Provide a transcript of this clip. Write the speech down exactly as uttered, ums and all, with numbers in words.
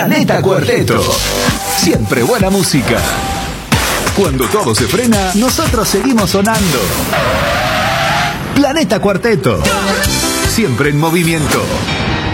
Planeta Cuarteto. Siempre buena música. Cuando todo se frena, nosotros seguimos sonando. Planeta Cuarteto. Siempre en movimiento.